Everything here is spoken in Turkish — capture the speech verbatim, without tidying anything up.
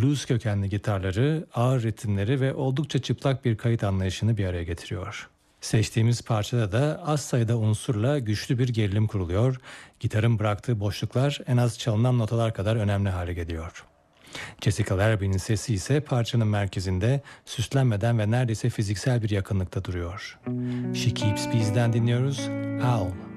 blues kökenli gitarları, ağır ritimleri ve oldukça çıplak bir kayıt anlayışını bir araya getiriyor. Seçtiğimiz parçada da az sayıda unsurla güçlü bir gerilim kuruluyor. Gitarın bıraktığı boşluklar en az çalınan notalar kadar önemli hale geliyor. Jessica Larby'nin sesi ise parçanın merkezinde, süslenmeden ve neredeyse fiziksel bir yakınlıkta duruyor. She Keeps Peace'den dinliyoruz. Owl.